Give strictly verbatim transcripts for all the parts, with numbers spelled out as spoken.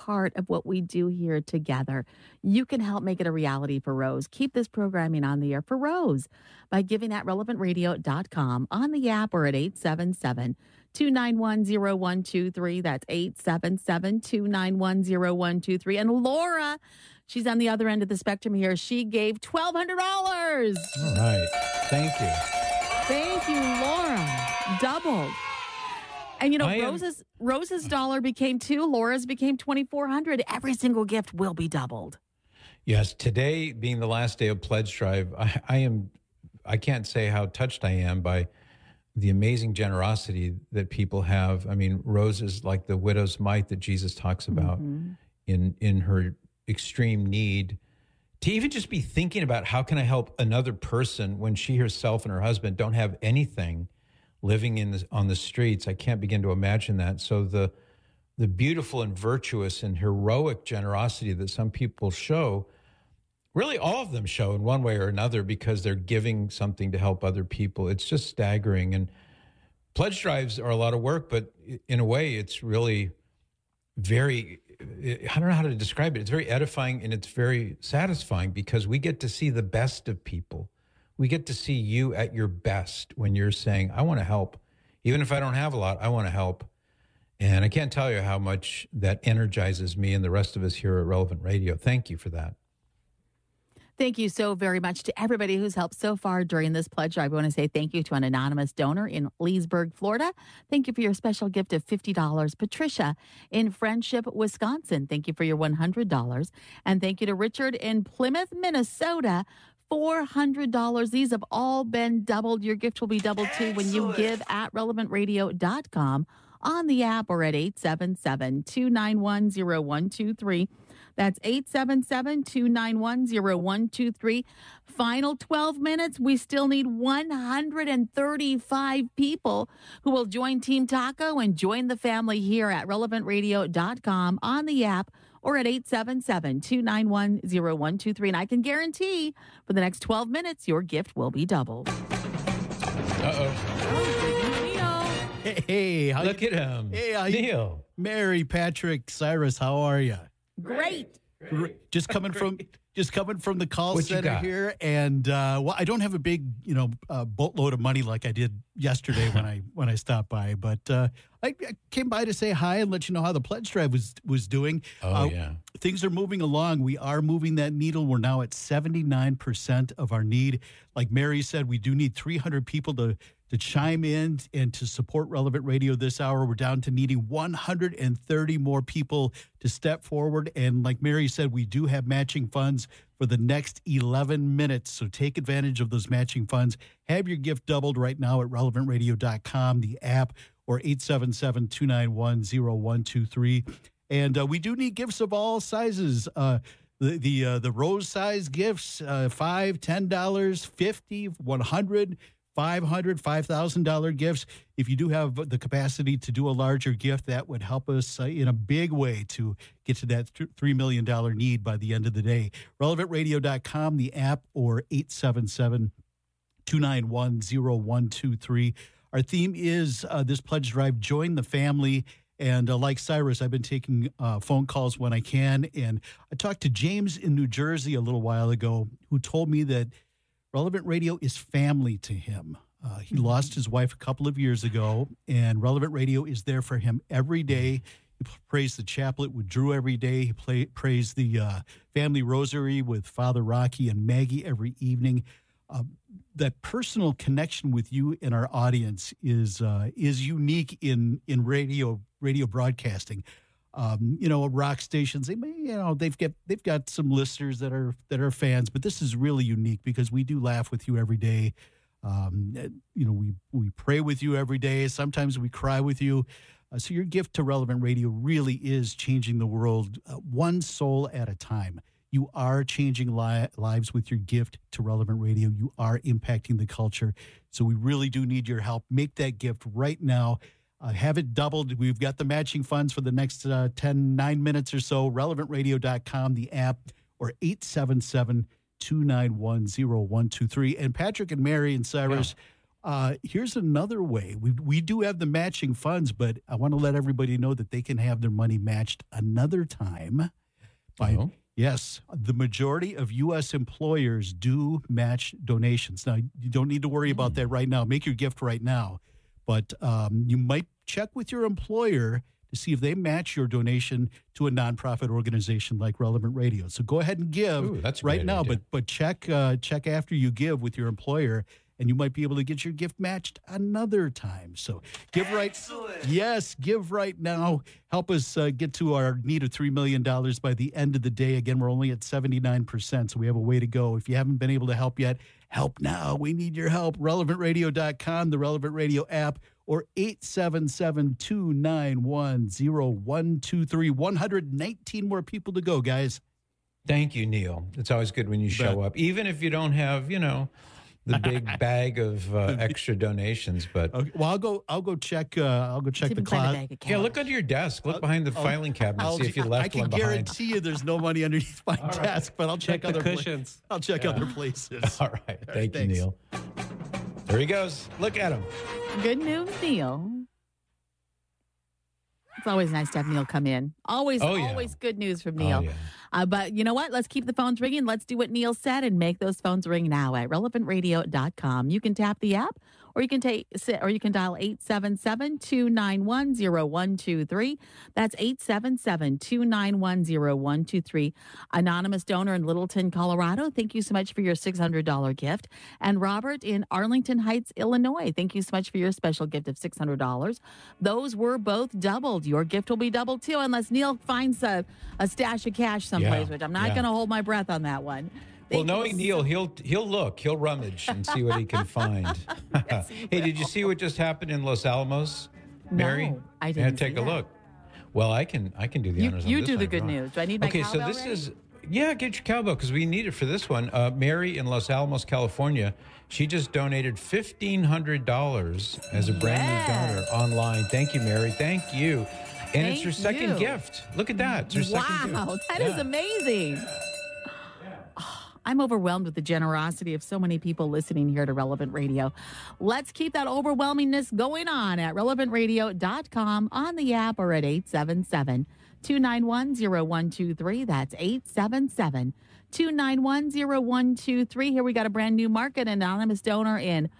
part of what we do here together. You can help make it a reality for Rose. Keep this programming on the air for Rose by giving at relevant radio dot com, on the app, or at eight seven seven, two nine one, zero one two three. That's eight seven seven, two nine one, zero one two three. And Laura, she's on the other end of the spectrum here. She gave twelve hundred dollars. All right. Thank you. Thank you, Laura. Doubled. And, you know, I Rose's am... Rose's dollar became two. Laura's became twenty-four hundred. Every single gift will be doubled. Yes. Today being the last day of Pledge Drive, I, I am, I can't say how touched I am by the amazing generosity that people have. I mean, Rose is like the widow's mite that Jesus talks about mm-hmm. in, in her extreme need. To even just be thinking about how can I help another person when she herself and her husband don't have anything, living in the, on the streets. I can't begin to imagine that. So the the beautiful and virtuous and heroic generosity that some people show, really all of them show in one way or another because they're giving something to help other people. It's just staggering. And pledge drives are a lot of work, but in a way it's really very, I don't know how to describe it. It's very edifying and it's very satisfying because we get to see the best of people. We get to see you at your best when you're saying, I want to help. Even if I don't have a lot, I want to help. And I can't tell you how much that energizes me and the rest of us here at Relevant Radio. Thank you for that. Thank you so very much to everybody who's helped so far during this pledge drive. I want to say thank you to an anonymous donor in Leesburg, Florida. Thank you for your special gift of fifty dollars. Patricia in Friendship, Wisconsin. Thank you for your one hundred dollars. And thank you to Richard in Plymouth, Minnesota. four hundred dollars. These have all been doubled. Your gift will be doubled too when you give at relevant radio dot com, on the app, or at eight seven seven, two nine one, zero one two three. That's eight seven seven, two nine one, zero one two three. Final twelve minutes. We still need one hundred thirty-five people who will join Team Taco and join the family here at relevant radio dot com, on the app, or at eight seven seven, two nine one, zero one two three. And I can guarantee for the next twelve minutes, your gift will be doubled. Uh-oh. Hey, how look you, at him. Hey, how Neil. You, Mary, Patrick, Cyrus, how are you? Great. Great. Just coming from just coming from the call what center here, and uh, well, I don't have a big, you know, uh, boatload of money like I did yesterday when I when I stopped by, but uh, I, I came by to say hi and let you know how the pledge drive was was doing. Oh uh, yeah, things are moving along. We are moving that needle. We're now at seventy-nine percent of our need. Like Mary said, we do need three hundred people to. to chime in and to support Relevant Radio this hour. We're down to needing one hundred thirty more people to step forward. And like Mary said, we do have matching funds for the next eleven minutes. So take advantage of those matching funds. Have your gift doubled right now at relevant radio dot com, the app, or eight seven seven, two nine one, zero one two three. And uh, we do need gifts of all sizes. Uh, the the, uh, the rose size gifts, uh, five dollars, ten dollars, fifty dollars, one hundred dollars. five hundred dollars, five thousand dollars gifts. If you do have the capacity to do a larger gift, that would help us uh, in a big way to get to that th- three million dollars need by the end of the day. relevant radio dot com, the app, or eight seven seven, two nine one, zero one two three. Our theme is uh, this pledge drive, join the family. And uh, like Cyrus, I've been taking uh, phone calls when I can. And I talked to James in New Jersey a little while ago, who told me that Relevant Radio is family to him. Uh, he mm-hmm. lost his wife a couple of years ago, and Relevant Radio is there for him every day. He prays the chaplet with Drew every day. He play, prays the uh, family rosary with Father Rocky and Maggie every evening. Uh, that personal connection with you and our audience is uh, is unique in in radio radio broadcasting. Um, you know, rock stations, they may, you know, they've got they've got some listeners that are that are fans, but this is really unique because we do laugh with you every day. Um, you know, we we pray with you every day. Sometimes we cry with you. Uh, so your gift to Relevant Radio really is changing the world uh, one soul at a time. You are changing li- lives with your gift to Relevant Radio. You are impacting the culture. So we really do need your help. Make that gift right now. Uh, have it doubled. We've got the matching funds for the next uh, ten, nine minutes or so. relevant radio dot com, the app, or eight seven seven, two nine one, zero one two three. And Patrick and Mary and Cyrus, Uh, here's another way. We we do have the matching funds, but I want to let everybody know that they can have their money matched another time. By Oh. yes, the majority of U S employers do match donations. Now you don't need to worry about that right now. Make your gift right now, but um, you might check with your employer to see if they match your donation to a nonprofit organization like Relevant Radio. So go ahead and give Ooh, that's a right great now, idea. but but check uh, check after you give with your employer, and you might be able to get your gift matched another time. So give right, yes, give right now. Help us uh, get to our need of three million dollars by the end of the day. Again, we're only at seventy-nine percent, so we have a way to go. If you haven't been able to help yet, help now. We need your help. relevant radio dot com, the Relevant Radio app, or eight seven seven, two nine one, zero one two three. one hundred nineteen more people to go, guys. Thank you, Neil. It's always good when you show Bet. up, even if you don't have, you know, the big bag of uh, extra donations. But Okay, well, I'll go. I'll go check. Uh, I'll go check See if the we can find a closet. bag of yeah, cash. look under your desk. Look behind the I'll- filing cabinet. I'll- See if you I left can one behind. guarantee you there's no money underneath my desk, but I'll check, Check the other pla- cushions. I'll check other places. All right. Thank you, thanks. Neil. There he goes. Look at him. Good news, Neil. It's always nice to have Neil come in. Always, Oh, yeah. always good news from Oh, Neil. yeah. Uh, but you know what? Let's keep the phones ringing. Let's do what Neil said and make those phones ring now at relevant radio dot com. You can tap the app, or you can take, or you can dial eight seven seven, two nine one, zero one two three. That's eight seven seven, two nine one, zero one two three. Anonymous donor in Littleton, Colorado, thank you so much for your six hundred dollars gift. And Robert in Arlington Heights, Illinois, thank you so much for your special gift of six hundred dollars. Those were both doubled. Your gift will be doubled too, unless Neil finds a, a stash of cash someplace, Yeah, which I'm not yeah. going to hold my breath on that one. Well, Thank knowing you Neil, he'll he'll look, he'll rummage and see what he can find. Hey, did you see what just happened in Los Alamos, Mary? No, I Yeah, didn't take see a that. look. Well, I can I can do the You, honors. on you this do one the if you good want. news. Do I need my Okay, so cowbell this ready? is yeah, get your cowbell because we need it for this one. Uh, Mary in Los Alamos, California, she just donated fifteen hundred dollars as a brand new donor Yes. online. Thank you, Mary. Thank you. And it's Thank her second you. gift. Look at that. It's her second Wow, gift. that is Yeah. amazing. Oh, I'm overwhelmed with the generosity of so many people listening here to Relevant Radio. Let's keep that overwhelmingness going on at relevant radio dot com, on the app, or at eight seven seven, two nine one, zero one two three. That's eight seven seven, two nine one, zero one two three. Here we got a brand new market anonymous donor in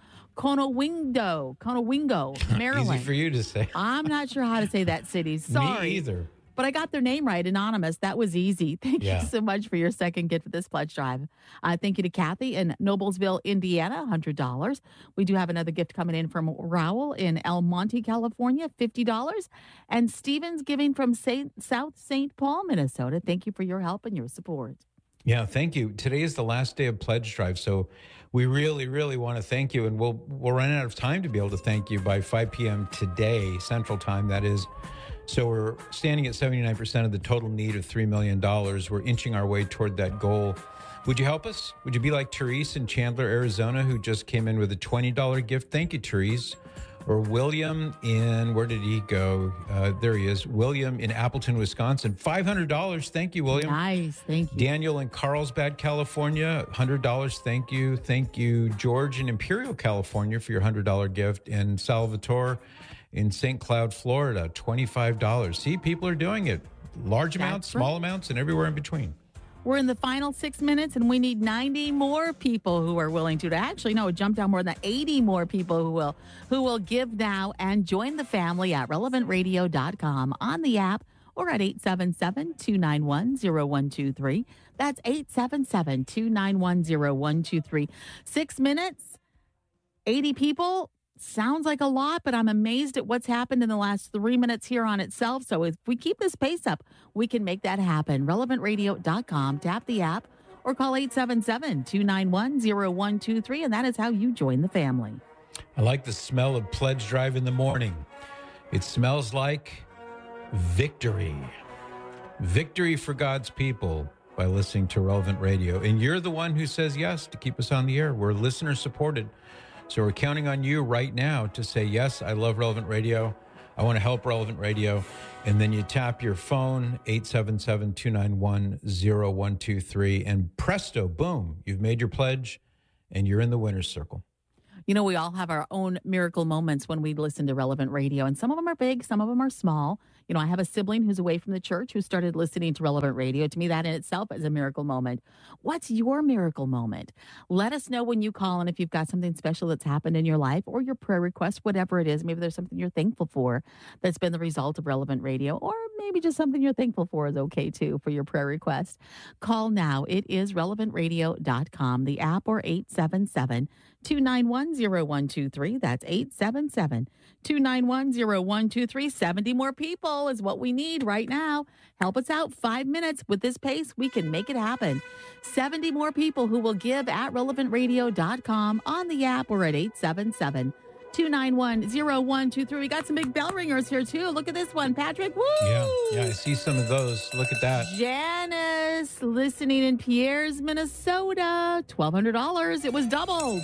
Conowingo, Conowingo, Maryland. Easy for you to say. I'm not sure how to say that city. Sorry. Me either. But I got their name right, Anonymous. That was easy. Thank Yeah. you so much for your second gift for this pledge drive. Uh, thank you to Kathy in Noblesville, Indiana, one hundred dollars. We do have another gift coming in from Raul in El Monte, California, fifty dollars. And Stevens giving from Saint, South Saint Paul, Minnesota. Thank you for your help and your support. Yeah, thank you. Today is the last day of pledge drive, so we really, really want to thank you, and we'll we'll run out of time to be able to thank you by five p.m. today, Central Time. That is. So we're standing at seventy-nine percent of the total need of three million dollars. We're inching our way toward that goal. Would you help us? Would you be like Therese in Chandler, Arizona, who just came in with a twenty dollars gift? Thank you, Therese. Or William in, where did he go? Uh, there he is. William in Appleton, Wisconsin. five hundred dollars. Thank you, William. Nice. Thank you. Daniel in Carlsbad, California, one hundred dollars. Thank you. Thank you. George in Imperial, California for your one hundred dollars gift. And Salvatore in Saint Cloud, Florida, twenty-five dollars. See, people are doing it. Large amounts, That's small right. amounts, and everywhere in between. We're in the final six minutes, and we need ninety more people who are willing to. to actually, no, jump down more than eighty more people who will who will give now and join the family at relevant radio dot com, on the app, or at eight seven seven, two nine one, zero one two three. That's eight seven seven, two nine one, zero one two three. Six minutes, eighty people. Sounds like a lot, but I'm amazed at what's happened in the last three minutes here on itself. So if we keep this pace up, we can make that happen. relevant radio dot com, tap the app, or call eight seven seven, two nine one, zero one two three, and that is how you join the family. I like the smell of pledge drive in the morning. It smells like victory. Victory for God's people by listening to Relevant Radio. And you're the one who says yes to keep us on the air. We're listener supported. So we're counting on you right now to say, yes, I love Relevant Radio. I want to help Relevant Radio. And then you tap your phone, eight seven seven, two nine one, zero one two three, and presto, boom, you've made your pledge and you're in the winner's circle. You know, we all have our own miracle moments when we listen to Relevant Radio, and some of them are big, some of them are small. You know, I have a sibling who's away from the church who started listening to Relevant Radio. To me, that in itself is a miracle moment. What's your miracle moment? Let us know when you call, and if you've got something special that's happened in your life or your prayer request, whatever it is. Maybe there's something you're thankful for that's been the result of Relevant Radio, or maybe just something you're thankful for is okay too for your prayer request. Call now. It is relevant radio dot com, the app, or eight seven seven, two nine one, zero one two three. That's eight seven seven, two nine one, zero one two three. seventy more people is what we need right now. Help us out. Five minutes. With this pace, we can make it happen. seventy more people who will give at relevant radio dot com, on the app, or at eight seven seven, two nine one, zero one two three. We got some big bell ringers here too. Look at this one, Patrick. Woo! Yeah, yeah, I see some of those. Look at that. Janice, listening in Pierre's, Minnesota. twelve hundred dollars. It was doubled.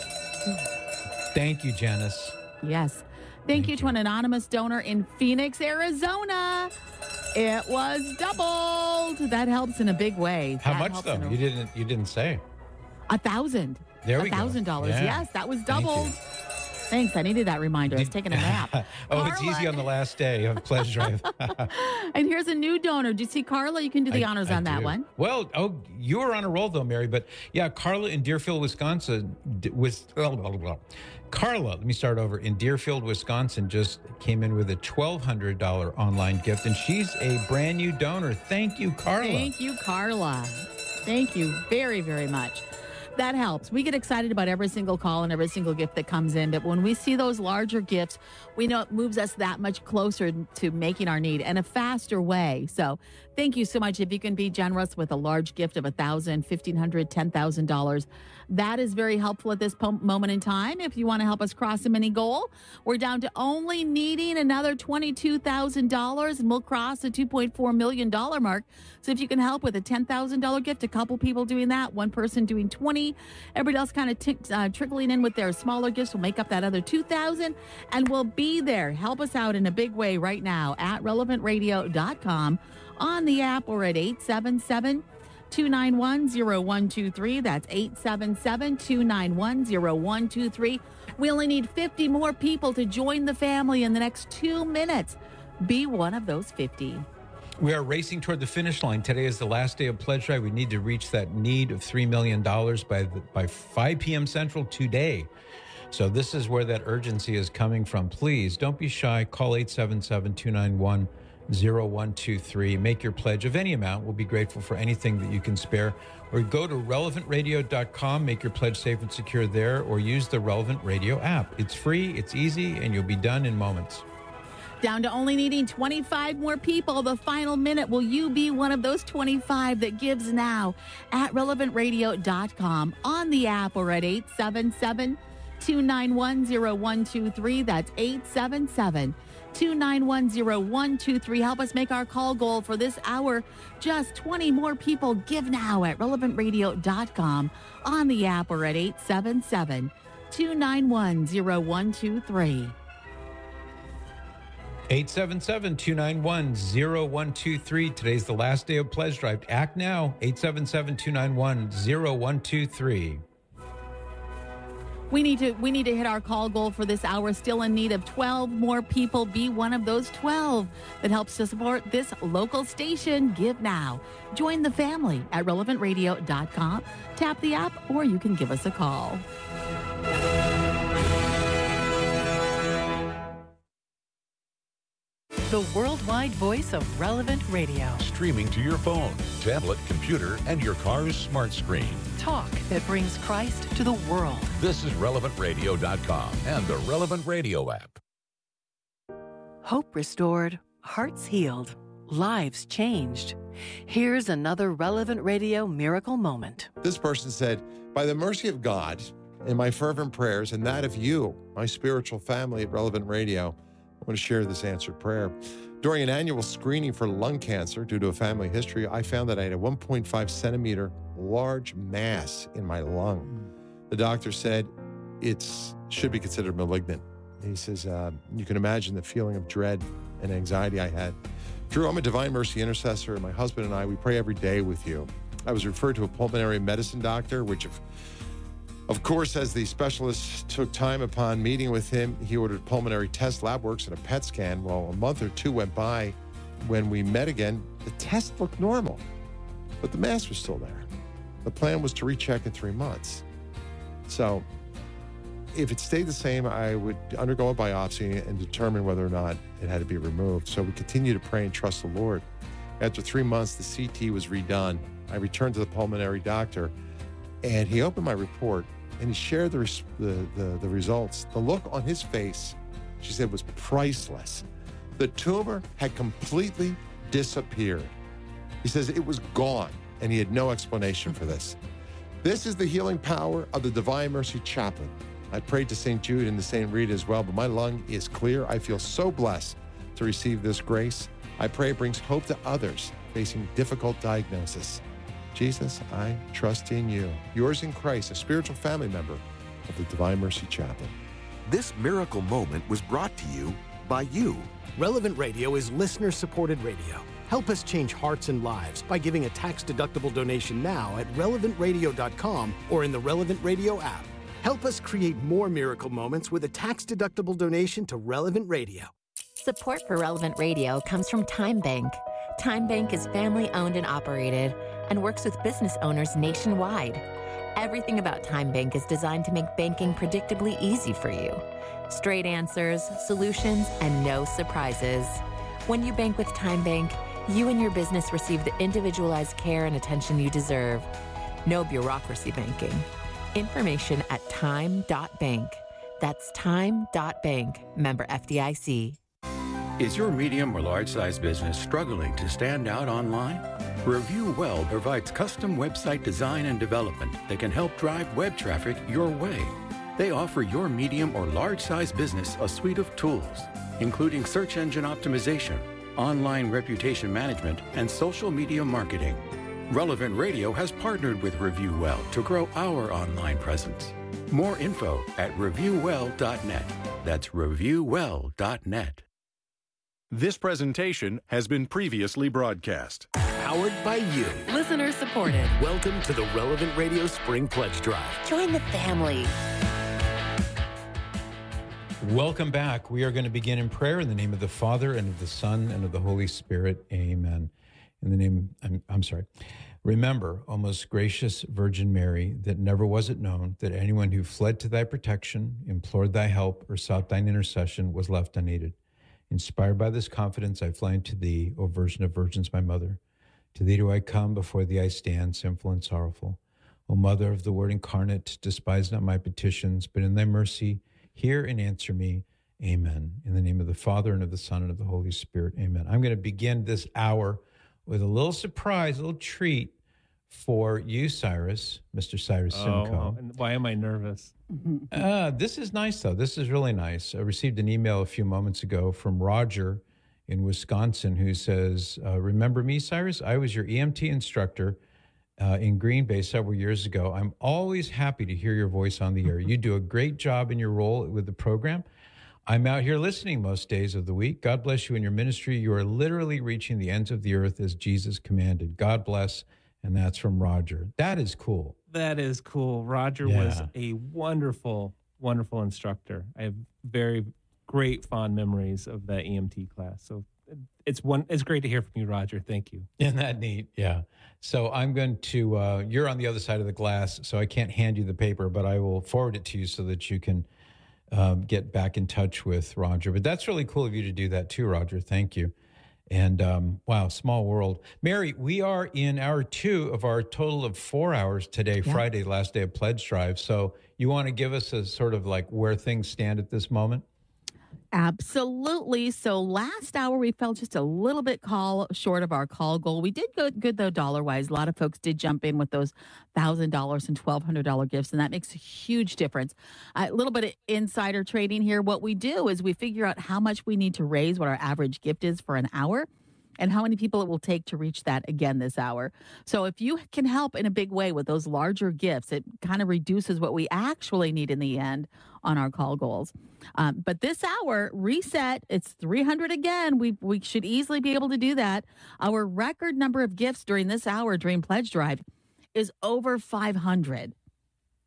Thank you, Janice. Yes. Thank, Thank you you. to an anonymous donor in Phoenix, Arizona. It was doubled. That helps in a big way. How That much helps though? in a- You didn't. You didn't say. A thousand. There we A go. thousand dollars. Yeah. Yes, that was Thank you. doubled. Thanks. I needed that reminder. I was taking a nap. Oh, it's Carla. easy on the last day of Pledge Drive. And here's a new donor. Do you see Carla? You can do the I- honors I on that do. one. Well, oh, you were on a roll though, Mary. But yeah, Carla in Deerfield, Wisconsin d- was. Blah, blah, blah. Carla, let me start over. In Deerfield, Wisconsin, just came in with a twelve hundred dollars online gift, and she's a brand new donor. Thank you, Carla. Thank you, Carla. Thank you very, very much. That helps. We get excited about every single call and every single gift that comes in. But when we see those larger gifts, we know it moves us that much closer to making our need in a faster way. So thank you so much. If you can be generous with a large gift of one thousand dollars, fifteen hundred dollars, ten thousand dollars, that is very helpful at this po- moment in time. If you want to help us cross a mini goal, we're down to only needing another twenty-two thousand dollars, and we'll cross the two point four million dollars mark. So if you can help with a ten thousand dollars gift, a couple people doing that, one person doing twenty, everybody else kind of t- uh, trickling in with their smaller gifts will make up that other two thousand, and we'll be there. Help us out in a big way right now at relevant radio dot com, on the app, or at eight seven seven, two nine one, zero one two three. That's eight seven seven, two nine one, zero one two three. We only need fifty more people to join the family in the next two minutes. Be one of those fifty. We are racing toward the finish line. Today is the last day of Pledge Drive. We need to reach that need of three million dollars by the, by five p.m. Central today. So this is where that urgency is coming from. Please don't be shy. Call eight seven seven, two nine one, zero one two three. Make your pledge of any amount. We'll be grateful for anything that you can spare. Or go to relevant radio dot com, make your pledge safe and secure there, or use the Relevant Radio app. It's free, it's easy, and you'll be done in moments. Down to only needing twenty-five more people. The final minute. Will you be one of those twenty-five that gives now at relevant radio dot com, on the app, or at eight seven seven, two nine one, zero one two three. That's eight seven seven, two nine one, zero one two three. Help us make our call goal for this hour. Just twenty more people. Give now at relevant radio dot com, on the app, or at eight seven seven, two nine one, zero one two three. eight seven seven, two nine one, zero one two three. Today's the last day of Pledge Drive. Act now. eight seven seven, two nine one, zero one two three. We need to we need to hit our call goal for this hour. Still in need of twelve more people. Be one of those twelve that helps to support this local station. Give now. Join the family at relevant radio dot com. Tap the app, or you can give us a call. The worldwide voice of Relevant Radio. Streaming to your phone, tablet, computer, and your car's smart screen. Talk that brings Christ to the world. This is relevant radio dot com and the Relevant Radio app. Hope restored, hearts healed, lives changed. Here's another Relevant Radio miracle moment. This person said, by the mercy of God and my fervent prayers and that of you, my spiritual family at Relevant Radio, I want to share this answered prayer. During an annual screening for lung cancer due to a family history, I found that I had a one point five centimeter large mass in my lung. The doctor said it should be considered malignant. He says, uh, you can imagine the feeling of dread and anxiety I had. Drew, I'm a Divine Mercy intercessor, and my husband and I, we pray every day with you. I was referred to a pulmonary medicine doctor, which if Of course, as the specialist took time upon meeting with him, he ordered pulmonary tests, lab works, and a P E T scan. Well, a month or two went by. When we met again, the test looked normal, but the mass was still there. The plan was to recheck in three months. So if it stayed the same, I would undergo a biopsy and determine whether or not it had to be removed. So we continue to pray and trust the Lord. After three months, the C T was redone. I returned to the pulmonary doctor, and he opened my report, and he shared the, res- the, the, the results. The look on his face, she said, was priceless. The tumor had completely disappeared. He says it was gone, and he had no explanation for this. This is the healing power of the Divine Mercy Chaplain. I prayed to Saint Jude and to Saint Rita as well, but my lung is clear. I feel so blessed to receive this grace. I pray it brings hope to others facing difficult diagnosis. Jesus, I trust in you. Yours in Christ, a spiritual family member of the Divine Mercy Chaplain. This miracle moment was brought to you by you. Relevant Radio is listener-supported radio. Help us change hearts and lives by giving a tax-deductible donation now at relevant radio dot com or in the Relevant Radio app. Help us create more miracle moments with a tax-deductible donation to Relevant Radio. Support for Relevant Radio comes from Time Bank. Time Bank is family-owned and operated and works with business owners nationwide. Everything about Time Bank is designed to make banking predictably easy for you. Straight answers, solutions, and no surprises. When you bank with Time Bank, you and your business receive the individualized care and attention you deserve. No bureaucracy banking. Information at time dot bank. That's time dot bank. Member F D I C. Is your medium or large-size business struggling to stand out online? Review Well provides custom website design and development that can help drive web traffic your way. They offer your medium or large-size business a suite of tools, including search engine optimization, online reputation management, and social media marketing. Relevant Radio has partnered with Review Well to grow our online presence. More info at review well dot net. That's review well dot net. This presentation has been previously broadcast. Powered by you. Listener supported. Welcome to the Relevant Radio Spring Pledge Drive. Join the family. Welcome back. We are going to begin in prayer in the name of the Father and of the Son and of the Holy Spirit. Amen. In the name, I'm, I'm sorry. Remember, O most gracious Virgin Mary, that never was it known that anyone who fled to thy protection, implored thy help, or sought thine intercession was left unaided. Inspired by this confidence, I fly unto thee, O Virgin of Virgins, my mother. To thee do I come, before thee I stand, sinful and sorrowful. O Mother of the Word incarnate, despise not my petitions, but in thy mercy hear and answer me. Amen. In the name of the Father, and of the Son, and of the Holy Spirit. Amen. I'm going to begin this hour with a little surprise, a little treat for you, Cyrus, Mister Cyrus Simcoe. Oh, why am I nervous? Uh, this is nice, though. This is really nice. I received an email a few moments ago from Roger in Wisconsin who says, uh, remember me, Cyrus? I was your E M T instructor uh, in Green Bay several years ago. I'm always happy to hear your voice on the air. You do a great job in your role with the program. I'm out here listening most days of the week. God bless you in your ministry. You are literally reaching the ends of the earth as Jesus commanded. God bless. And that's from Roger. That is cool. That is cool. Roger Yeah. was a wonderful, wonderful instructor. I have very great fond memories of that E M T class. So it's one. It's great to hear from you, Roger. Thank you. Isn't that neat? Yeah. So I'm going to, uh, you're on the other side of the glass, so I can't hand you the paper, but I will forward it to you so that you can um, get back in touch with Roger. But that's really cool of you to do that too, Roger. Thank you. And um, wow, small world. Mary, we are in hour two of our total of four hours today, yeah. Friday, last day of Pledge Drive. So you want to give us a sort of like where things stand at this moment? Absolutely. So last hour, we fell just a little bit call short of our call goal. We did go good, though, dollar-wise. A lot of folks did jump in with those one thousand dollars and twelve hundred dollars gifts, and that makes a huge difference. A little bit of insider trading here. What we do is we figure out how much we need to raise, what our average gift is for an hour, and how many people it will take to reach that again this hour. So if you can help in a big way with those larger gifts, it kind of reduces what we actually need in the end on our call goals. Um, but this hour, reset, it's three hundred again. We we should easily be able to do that. Our record number of gifts during this hour, Dream Pledge Drive, is over five hundred.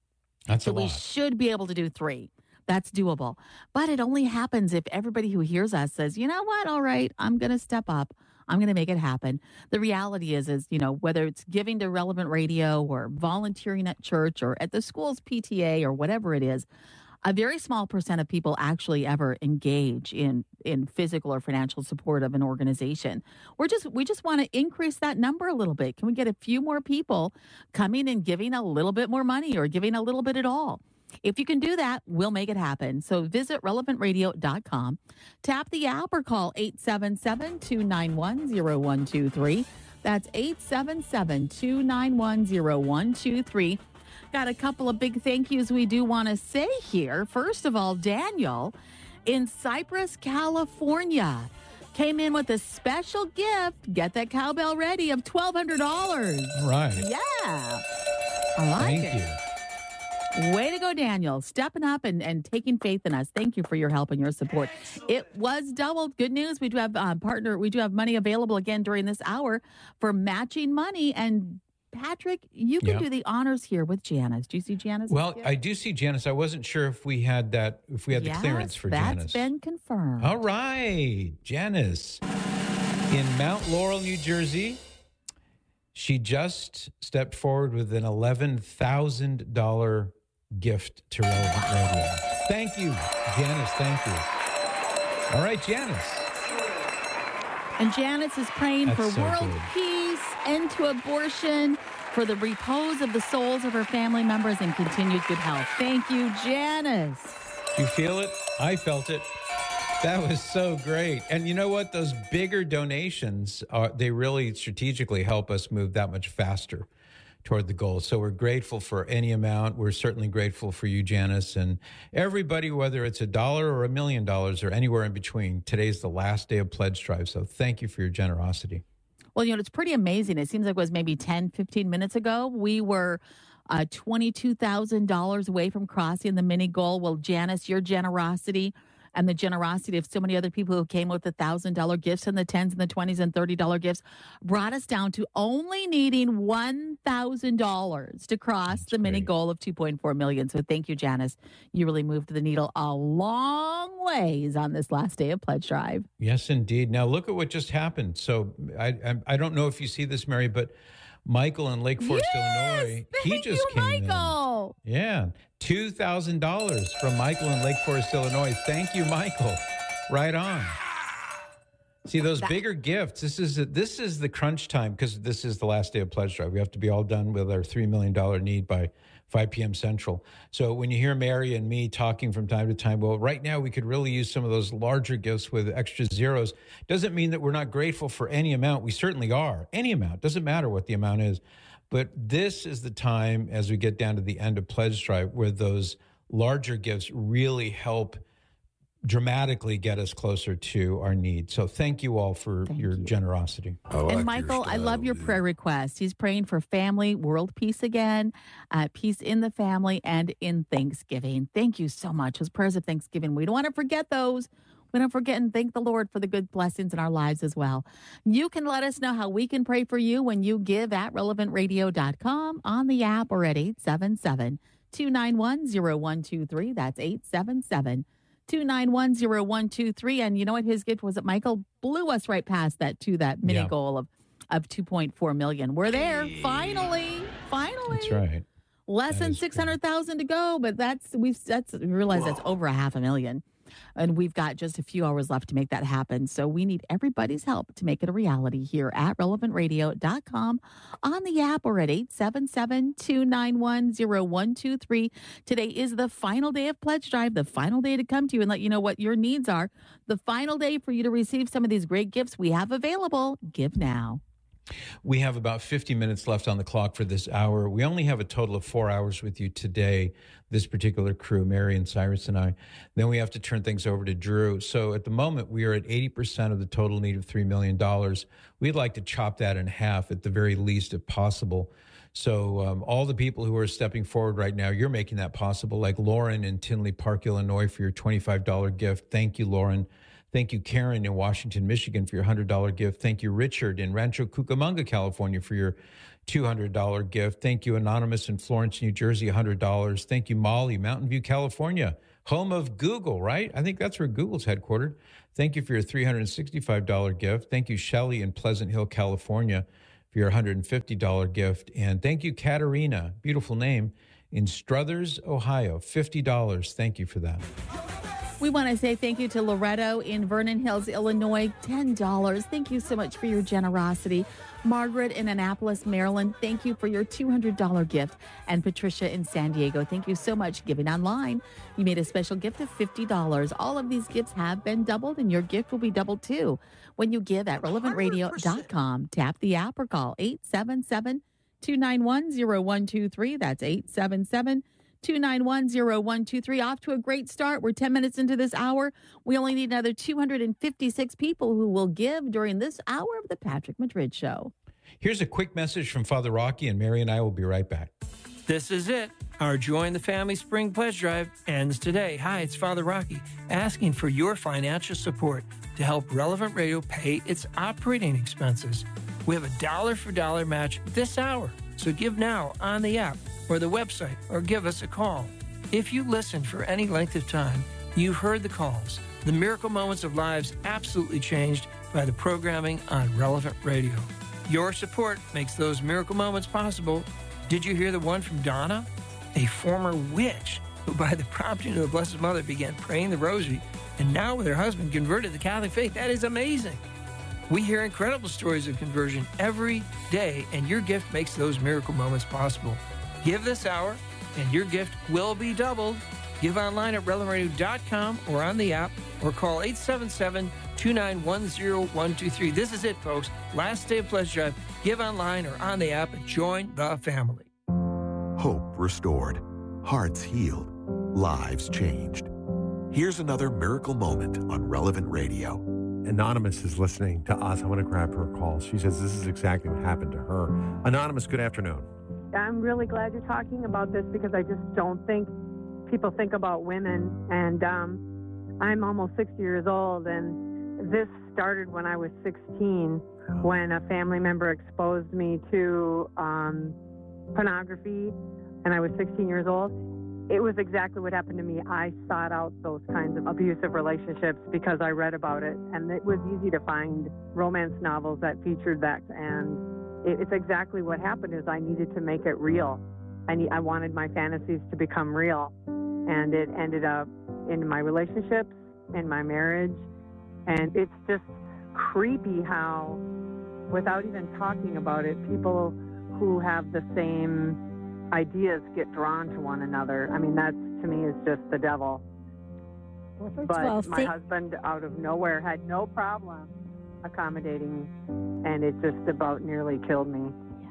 That's so a we lot. should be able to do three. That's doable. But it only happens if everybody who hears us says, you know what, all right, I'm going to step up. I'm going to make it happen. The reality is, is, you know, whether it's giving to Relevant Radio or volunteering at church or at the school's P T A or whatever it is, a very small percent of people actually ever engage in in physical or financial support of an organization. We're just we just want to increase that number a little bit. Can we get a few more people coming and giving a little bit more money or giving a little bit at all? If you can do that, we'll make it happen. So visit relevant radio dot com, tap the app, or call eight seven seven, two nine one, zero one two three. That's eight seven seven, two nine one, zero one two three. Got a couple of big thank yous we do want to say here. First of all, Daniel in Cypress, California, came in with a special gift. Get that cowbell ready of twelve hundred dollars. Right. Yeah. I like Thank it. you. Way to go, Daniel. Stepping up and, and taking faith in us. Thank you for your help and your support. It was doubled. Good news. We do have uh, partner. We do have money available again during this hour for matching money. And Patrick, you can Yeah. do the honors here with Janice. Do you see Janice? Well, here? I do see Janice. I wasn't sure if we had that, if we had Yes, the clearance for that's Janice. been confirmed. All right, Janice. In Mount Laurel, New Jersey, she just stepped forward with an eleven thousand dollars gift to Relevant Radio. Thank you, Janice. Thank you. All right, Janice. And Janice is praying That's for so world good. peace, end to abortion, for the repose of the souls of her family members, and continued good health. Thank you, Janice. Do you feel it? I felt it. That was so great. And you know what? Those bigger donations, are, they really strategically help us move that much faster toward the goal. So we're grateful for any amount. We're certainly grateful for you, Janice, and everybody, whether it's a dollar or a million dollars or anywhere in between. Today's the last day of Pledge Drive. So thank you for your generosity. Well, you know, it's pretty amazing. It seems like it was maybe ten, fifteen minutes ago. We were uh, twenty-two thousand dollars away from crossing the mini goal. Well, Janice, your generosity and the generosity of so many other people who came with the one thousand dollars gifts and the tens and the twenties and thirty dollars gifts brought us down to only needing one thousand dollars to cross That's the mini great. goal of two point four million dollars. So thank you, Janice. You really moved the needle a long ways on this last day of Pledge Drive. Yes, indeed. Now look at what just happened. So I I, I don't know if you see this, Mary, but Michael in Lake Forest, Yes! Illinois, he Thank just you, came Michael. in. Yeah, two thousand dollars from Michael in Lake Forest, Illinois. Thank you, Michael. Right on. See those That- bigger gifts. This is this is the crunch time because this is the last day of Pledge Drive. We have to be all done with our three million dollars need by five p.m. Central. So when you hear Mary and me talking from time to time, well, right now we could really use some of those larger gifts with extra zeros. Doesn't mean that we're not grateful for any amount. We certainly are. Any amount. Doesn't matter what the amount is. But this is the time as we get down to the end of Pledge Drive where those larger gifts really help dramatically get us closer to our needs. So thank you all for Thank your you. generosity. And Michael, I love your prayer request. He's praying for family, world peace again, uh, peace in the family, and in Thanksgiving. Thank you so much. Those prayers of Thanksgiving, we don't want to forget those. We don't forget and thank the Lord for the good blessings in our lives as well. You can let us know how we can pray for you when you give at relevant radio dot com on the app or at eight seven seven, two nine one, zero one two three. That's eight seven seven, two nine one, zero one two three. And you know what his gift was? That Michael blew us right past that to that mini Yeah. goal of, of two point four million. We're there. Finally. Finally. That's right. Less That than is six hundred thousand to go, but that's we've that's we realize that's over a half a million. And we've got just a few hours left to make that happen. So we need everybody's help to make it a reality here at relevant radio dot com, on the app, or at eight seven seven, two nine one, zero one two three. Today is the final day of Pledge Drive, the final day to come to you and let you know what your needs are. The final day for you to receive some of these great gifts we have available. Give now. We have about fifty minutes left on the clock for this hour. We only have a total of four hours with you today, this particular crew, Mary and Cyrus and I. Then we have to turn things over to Drew. So at the moment, we are at eighty percent of the total need of three million dollars. We'd like to chop that in half at the very least, if possible. So um, all the people who are stepping forward right now, you're making that possible, like Lauren in Tinley Park, Illinois, for your twenty-five dollars gift. Thank you, Lauren. Thank you, Karen in Washington, Michigan, for your one hundred dollars gift. Thank you, Richard in Rancho Cucamonga, California, for your two hundred dollars gift. Thank you, Anonymous in Florence, New Jersey, one hundred dollars. Thank you, Molly, Mountain View, California, home of Google, right? I think that's where Google's headquartered. Thank you for your three hundred sixty-five dollars gift. Thank you, Shelley in Pleasant Hill, California, for your one hundred fifty dollars gift. And thank you, Katerina, beautiful name, in Struthers, Ohio, fifty dollars. Thank you for that. We want to say thank you to Loretto in Vernon Hills, Illinois, ten dollars. Thank you so much for your generosity. Margaret in Annapolis, Maryland, thank you for your two hundred dollars gift. And Patricia in San Diego, thank you so much. Giving online, you made a special gift of fifty dollars. All of these gifts have been doubled, and your gift will be doubled too when you give at relevant radio dot com. Tap the app or call eight seven seven, two nine one, zero one two three. That's eight seven seven, two nine one, zero one two three. Off to a great start. We're ten minutes into this hour. We only need another two hundred fifty-six people who will give during this hour of the Patrick Madrid Show. Here's a quick message from Father Rocky, and Mary and I will be right back. This is it. Our Join the Family Spring Pledge Drive ends today. Hi, it's Father Rocky, asking for your financial support to help Relevant Radio pay its operating expenses. We have a dollar for dollar match this hour, so give now on the app or the website, or give us a call. If you listen for any length of time, you've heard the calls. The miracle moments of lives absolutely changed by the programming on Relevant Radio. Your support makes those miracle moments possible. Did you hear the one from Donna, a former witch who, by the prompting of the Blessed Mother, began praying the rosary, and now with her husband converted to the Catholic faith? That is amazing. We hear incredible stories of conversion every day, and your gift makes those miracle moments possible. Give this hour, and your gift will be doubled. Give online at relevant radio dot com or on the app, or call eight seven seven, two nine one, zero one two three. This is it, folks. Last day of Pledge Drive. Give online or on the app and join the family. Hope restored, hearts healed, lives changed. Here's another miracle moment on Relevant Radio. Anonymous is listening to us. I want to grab her call. She says this is exactly what happened to her. Anonymous, good afternoon. I'm really glad you're talking about this because I just don't think people think about women. And um, I'm almost sixty years old, and this started when I was sixteen, when a family member exposed me to um, pornography, and I was sixteen years old. It was exactly what happened to me. I sought out those kinds of abusive relationships because I read about it, and it was easy to find romance novels that featured that, and it, it's exactly what happened is I needed to make it real. I, need, I wanted my fantasies to become real, and it ended up in my relationships, in my marriage, and it's just creepy how, without even talking about it, people who have the same ideas get drawn to one another. I mean, that to me is just the devil. Well, first but of all, my thank- husband, out of nowhere, had no problem accommodating, and it just about nearly killed me.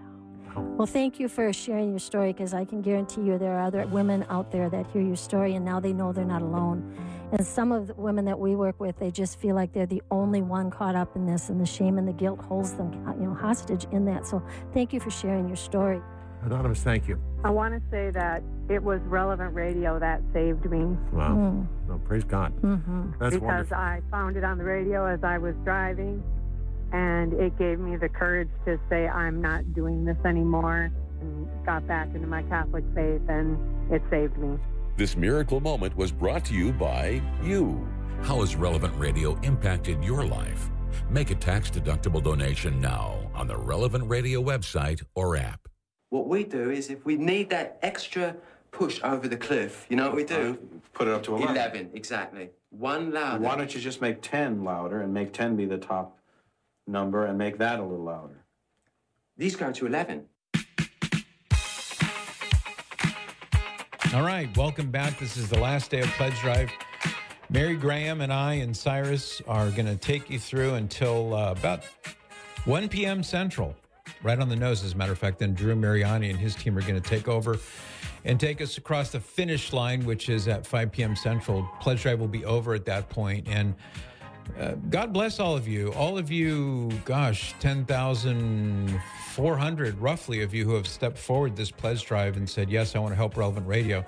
Well, thank you for sharing your story, because I can guarantee you there are other women out there that hear your story, and now they know they're not alone. And some of the women that we work with, they just feel like they're the only one caught up in this, and the shame and the guilt holds them, you know, hostage in that. So thank you for sharing your story. Anonymous, thank you. I want to say that it was Relevant Radio that saved me. Wow. Mm. Well, praise God. Mm-hmm. That's because wonderful. I found it on the radio as I was driving, and it gave me the courage to say I'm not doing this anymore, and got back into my Catholic faith, and it saved me. This miracle moment was brought to you by you. How has Relevant Radio impacted your life? Make a tax-deductible donation now on the Relevant Radio website or app. What we do is if we need that extra push over the cliff, you know what we do? Put it up to eleven. eleven, exactly. One louder. Why don't you just make ten louder and make ten be the top number and make that a little louder? These go to eleven. All right, welcome back. This is the last day of Pledge Drive. Mary Graham and I and Cyrus are going to take you through until uh, about one p.m. Central. Right on the nose, as a matter of fact. Then Drew Mariani and his team are going to take over and take us across the finish line, which is at five p.m. Central. Pledge Drive will be over at that point. And uh, God bless all of you. All of you, gosh, ten thousand four hundred roughly of you who have stepped forward this Pledge Drive and said, yes, I want to help Relevant Radio.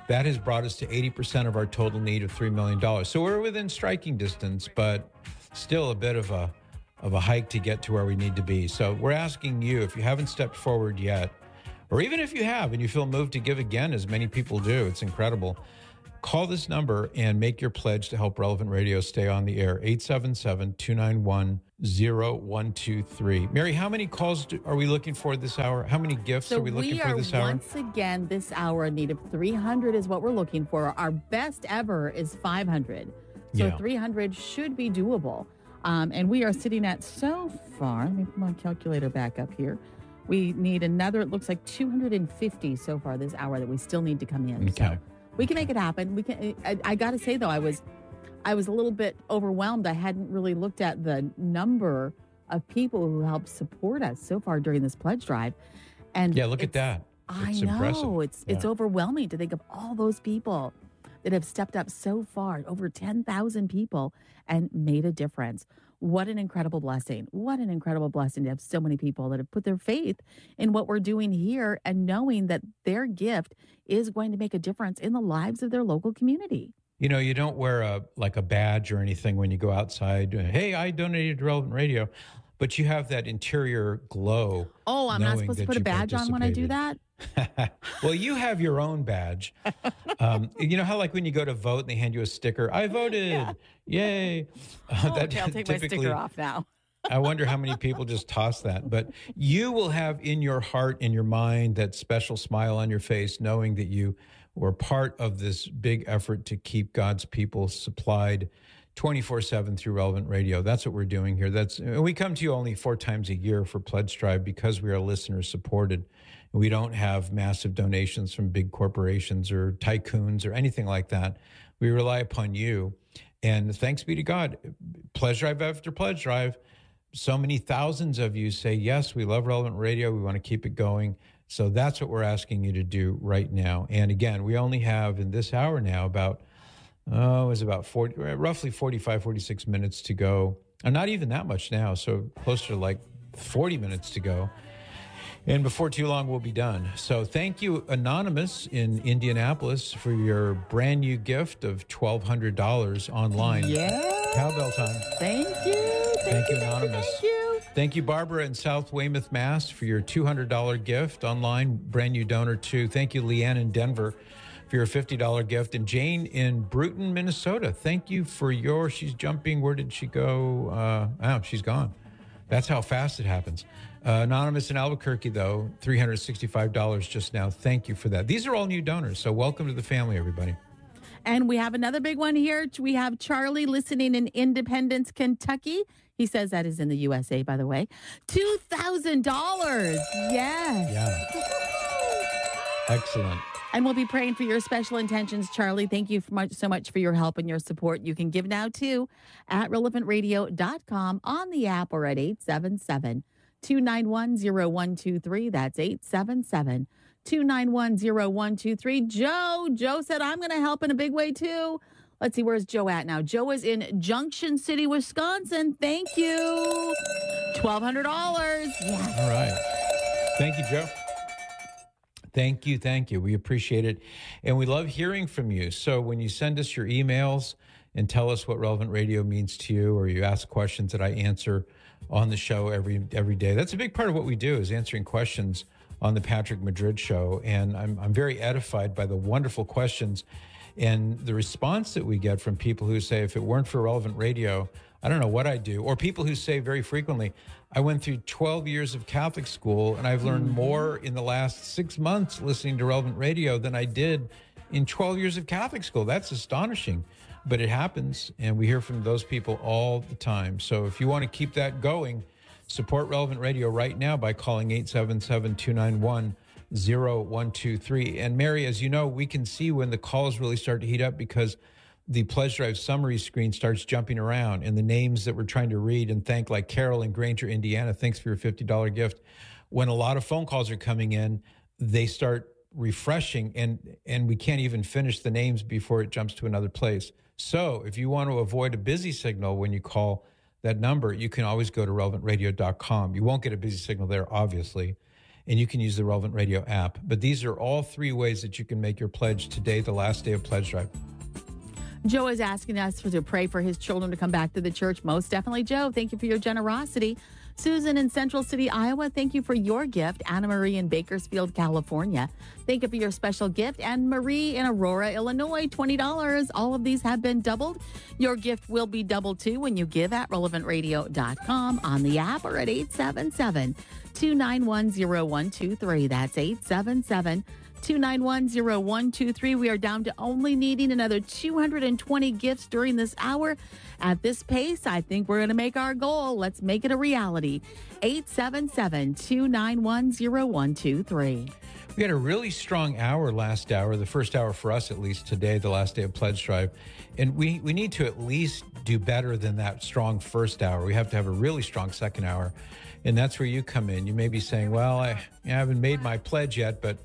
That has brought us to eighty percent of our total need of three million dollars. So we're within striking distance, but still a bit of a of a hike to get to where we need to be. So we're asking you, if you haven't stepped forward yet, or even if you have and you feel moved to give again, as many people do, it's incredible, call this number and make your pledge to help Relevant Radio stay on the air, eight seven seven, two nine one, zero one two three. Mary, how many calls do, are we looking for this hour? How many gifts So are we looking we for are this hour? once again this hour in need of three hundred is what we're looking for. Our best ever is five hundred. So Yeah. three hundred should be doable. Um, and we are sitting at so far, let me put my calculator back up here. We need another, it looks like two hundred fifty so far this hour that we still need to come in. Okay. So we can make it happen. We can. I, I got to say though, I was, I was a little bit overwhelmed. I hadn't really looked at the number of people who helped support us so far during this pledge drive. And Yeah, look at it's- that. I It's know impressive. it's it's Yeah. overwhelming to think of all those people that have stepped up so far, over ten thousand people, and made a difference. What an incredible blessing. What an incredible blessing to have so many people that have put their faith in what we're doing here and knowing that their gift is going to make a difference in the lives of their local community. You know, you don't wear a like a badge or anything when you go outside. Hey, I donated to Relevant Radio, but you have that interior glow. Oh, I'm not knowing supposed to that put a you badge on when I do participated. that? Well, you have your own badge. Um, you know how, like, when you go to vote and they hand you a sticker, I voted, Yeah. yay. Uh, Oh, okay, I'll take my typically- sticker off now. I wonder how many people just toss that. But you will have in your heart, in your mind, that special smile on your face, knowing that you were part of this big effort to keep God's people supplied twenty-four seven through Relevant Radio. That's what we're doing here. That's and we come to you only four times a year for Pledge Drive because we are listener supported. We don't have massive donations from big corporations or tycoons or anything like that. We rely upon you. And thanks be to God, Pledge Drive after Pledge Drive, so many thousands of you say, yes, we love Relevant Radio. We want to keep it going. So that's what we're asking you to do right now. And again, we only have in this hour now about, oh, it's about forty, roughly forty-five, forty-six minutes to go. And not even that much now. So closer to like forty minutes to go. And before too long, we'll be done. So thank you, Anonymous in Indianapolis, for your brand new gift of twelve hundred dollars online. Yeah. Cowbell time. Thank you. Thank, Thank you, you, Anonymous. Thank you. Thank you, Barbara in South Weymouth, Mass, for your two hundred dollars gift online, brand new donor too. Thank you, Leanne in Denver, for your fifty dollars gift. And Jane in Bruton, Minnesota, thank you for your, she's jumping, where did she go? Uh, oh, she's gone. That's how fast it happens. Uh, Anonymous in Albuquerque, though, three hundred sixty-five dollars just now. Thank you for that. These are all new donors, so welcome to the family, everybody. And we have another big one here. We have Charlie listening in Independence, Kentucky. He says that is in the U S A, by the way. two thousand dollars. Yes. Yeah. Excellent. And we'll be praying for your special intentions, Charlie. Thank you for much, so much for your help and your support. You can give now, too, at relevant radio dot com, on the app, or at eight seven seven, two nine one, zero one two three. That's eight seven seven, two nine one, zero one two three. Joe, Joe said, I'm going to help in a big way, too. Let's see, where's Joe at now? Joe is in Junction City, Wisconsin. Thank you. twelve hundred dollars. Yeah. All right. Thank you, Joe. Thank you. Thank you. We appreciate it. And we love hearing from you. So when you send us your emails and tell us what Relevant Radio means to you, or you ask questions that I answer on the show every every day, that's a big part of what we do, is answering questions on the Patrick Madrid Show. And I'm, I'm very edified by the wonderful questions and the response that we get from people who say, if it weren't for Relevant Radio, I don't know what I'd do. Or people who say very frequently, I went through twelve years of Catholic school and I've learned Mm-hmm. more in the last six months listening to Relevant Radio than I did in twelve years of Catholic school. That's astonishing, but it happens. And we hear from those people all the time. So if you want to keep that going, support Relevant Radio right now by calling eight seven seven, two nine one, zero one two three. And Mary, as you know, we can see when the calls really start to heat up because the Pledge Drive summary screen starts jumping around and the names that we're trying to read and thank, like Carol in Granger, Indiana, thanks for your fifty dollars gift. When a lot of phone calls are coming in, they start refreshing and, and we can't even finish the names before it jumps to another place. So if you want to avoid a busy signal when you call that number, you can always go to relevant radio dot com. You won't get a busy signal there, obviously. and you can use the Relevant Radio app. But these are all three ways that you can make your pledge today, the last day of Pledge Drive. Joe is asking us to pray for his children to come back to the church. Most definitely, Joe. Thank you for your generosity. Susan in Central City, Iowa, thank you for your gift. Anna Marie in Bakersfield, California, thank you for your special gift. And Marie in Aurora, Illinois, twenty dollars. All of these have been doubled. Your gift will be doubled too when you give at relevant radio dot com, on the app, or at eight seven seven, two nine one, zero one two three. That's eight seven seven, two nine one, zero one two three. We are down to only needing another two hundred twenty gifts during this hour. At this pace, I think we're going to make our goal. Let's make it a reality. eight seven seven, two nine one, zero one two three. We had a really strong hour last hour, the first hour for us at least today, the last day of Pledge Drive. And we, we need to at least do better than that strong first hour. We have to have a really strong second hour. And that's where you come in. You may be saying, well, I, I haven't made my pledge yet, but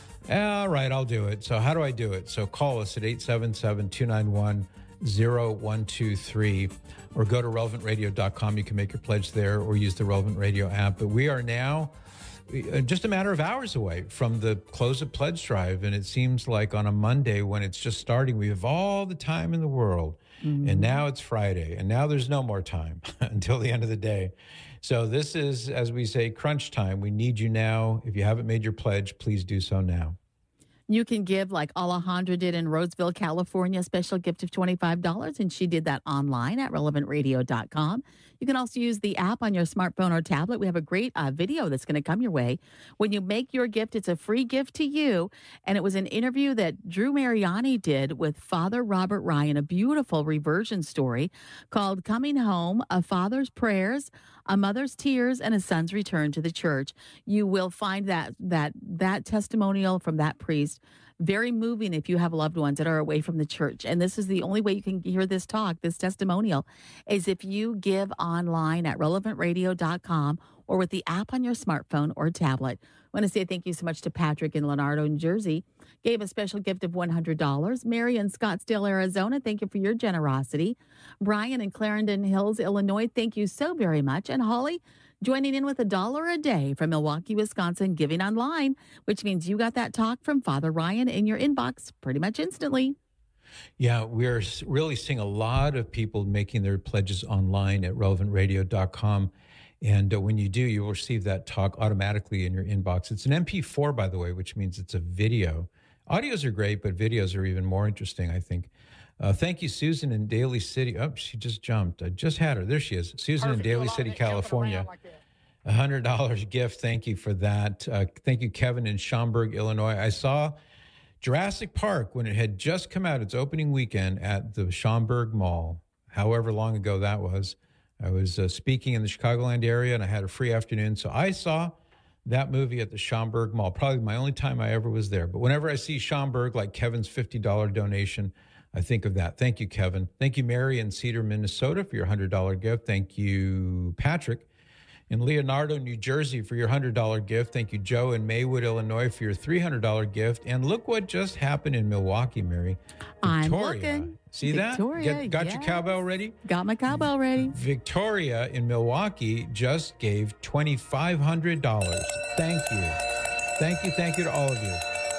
all right, I'll do it. So how do I do it? So call us at eight seven seven, two nine one, zero one two three or go to relevant radio dot com. You can make your pledge there or use the Relevant Radio app. But we are now just a matter of hours away from the close of Pledge Drive. And it seems like on a Monday when it's just starting, we have all the time in the world. Mm-hmm. And now it's Friday. And now there's no more time until the end of the day. So this is, as we say, crunch time. We need you now. If you haven't made your pledge, please do so now. You can give like Alejandra did in Roseville, California, a special gift of twenty-five dollars, and she did that online at relevant radio dot com. You can also use the app on your smartphone or tablet. We have a great uh, video that's going to come your way. When you make your gift, it's a free gift to you, and it was an interview that Drew Mariani did with Father Robert Ryan, a beautiful reversion story called Coming Home, A Father's Prayers, A Mother's Tears, and a Son's Return to the Church. You will find that that that testimonial from that priest very moving if you have loved ones that are away from the church. And this is the only way you can hear this talk, this testimonial, is if you give online at relevant radio dot com or with the app on your smartphone or tablet. I want to say thank you so much to Patrick in Leonardo, New Jersey. Gave a special gift of one hundred dollars. Mary in Scottsdale, Arizona, thank you for your generosity. Brian in Clarendon Hills, Illinois, thank you so very much. And Holly, joining in with a dollar a day from Milwaukee, Wisconsin, giving online, which means you got that talk from Father Ryan in your inbox pretty much instantly. Yeah, we're really seeing a lot of people making their pledges online at relevant radio dot com. And uh, when you do, you will receive that talk automatically in your inbox. It's an M P four, by the way, which means it's a video. Audios are great, but videos are even more interesting, I think. Uh, thank you, Susan in Daly City. Oh, she just jumped. I just had her. There she is. Susan Perfect. in Daly City, California. Like a one hundred dollars gift. Thank you for that. Uh, thank you, Kevin in Schaumburg, Illinois. I saw Jurassic Park when it had just come out, its opening weekend at the Schaumburg Mall, however long ago that was. I was uh, speaking in the Chicagoland area, and I had a free afternoon. So I saw that movie at the Schaumburg Mall, probably my only time I ever was there. But whenever I see Schaumburg, like Kevin's fifty dollars donation, I think of that. Thank you, Kevin. Thank you, Mary in Cedar, Minnesota, for your one hundred dollars gift. Thank you, Patrick in Leonardo, New Jersey, for your one hundred dollars gift. Thank you, Joe in Maywood, Illinois, for your three hundred dollars gift. And look what just happened in Milwaukee, Mary. I'm Victoria. looking. See Victoria, that? Get, got yes. your cowbell ready? Got my cowbell ready. Victoria in Milwaukee just gave two thousand five hundred dollars. Thank you. Thank you. Thank you to all of you.